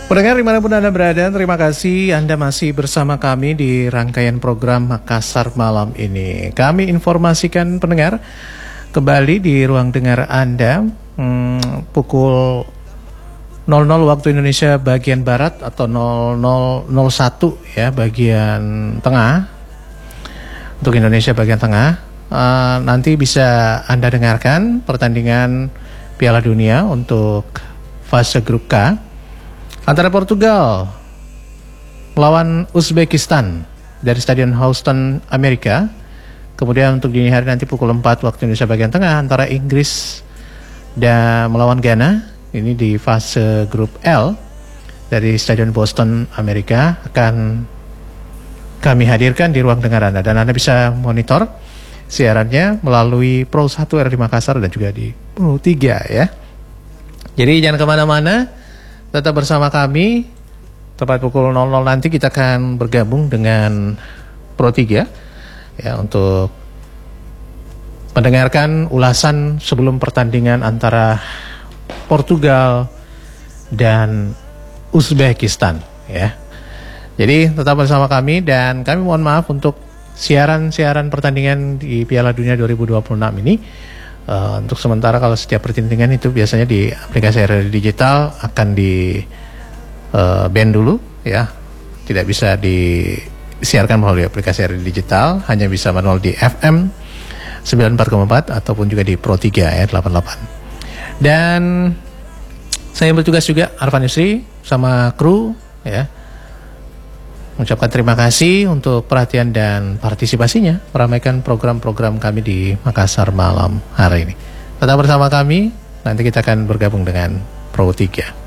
Pendengar dimanapun Anda berada, terima kasih Anda masih bersama kami di rangkaian program Makassar Malam ini. Kami informasikan pendengar kembali di ruang dengar Anda pukul 00 waktu Indonesia bagian Barat atau 0001 ya bagian tengah. Untuk Indonesia bagian tengah, nanti bisa Anda dengarkan pertandingan Piala Dunia untuk fase grup K antara Portugal melawan Uzbekistan dari Stadion Houston, Amerika. Kemudian untuk dini hari nanti pukul 4 waktu Indonesia bagian tengah antara Inggris dan melawan Ghana. Ini di fase grup L dari Stadion Boston, Amerika akan kami hadirkan di ruang dengar Anda. Dan Anda bisa monitor siarannya melalui Pro 1 RRI Makassar dan juga di Pro 3 ya. Jadi jangan kemana-mana, tetap bersama kami. Tepat pukul 00 nanti kita akan bergabung dengan Pro 3 ya untuk mendengarkan ulasan sebelum pertandingan antara Portugal dan Uzbekistan ya. Jadi tetap bersama kami dan kami mohon maaf untuk siaran-siaran pertandingan di Piala Dunia 2026 ini. Untuk sementara kalau setiap pertandingan itu biasanya di aplikasi RRI Digital akan di ban dulu ya, tidak bisa disiarkan melalui aplikasi RRI Digital, hanya bisa manual di FM 94,4 ataupun juga di Pro 3 ya 88. Dan saya bertugas juga Arfan Yusri sama kru ya, mengucapkan terima kasih untuk perhatian dan partisipasinya meramaikan program-program kami di Makassar malam hari ini. Tetap bersama kami, nanti kita akan bergabung dengan Pro 3.